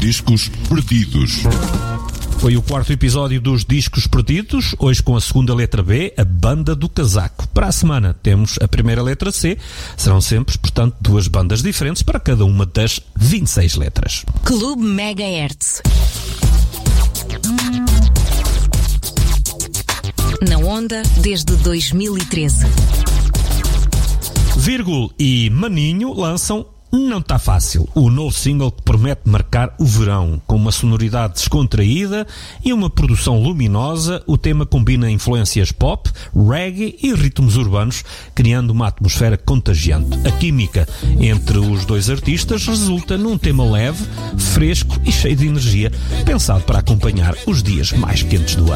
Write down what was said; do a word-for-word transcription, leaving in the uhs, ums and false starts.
Discos Perdidos. Foi o quarto episódio dos Discos Perdidos, hoje com a segunda letra B, a Banda do Casaco. Para a semana temos a primeira letra C, serão sempre, portanto, duas bandas diferentes para cada uma das vinte e seis letras. Clube Megahertz. Na onda desde dois mil e treze. Vírgul e Maninho lançam Não Tá Fácil, o novo single que promete marcar o verão. Com uma sonoridade descontraída e uma produção luminosa, o tema combina influências pop, reggae e ritmos urbanos, criando uma atmosfera contagiante. A química entre os dois artistas resulta num tema leve, fresco e cheio de energia, pensado para acompanhar os dias mais quentes do ano.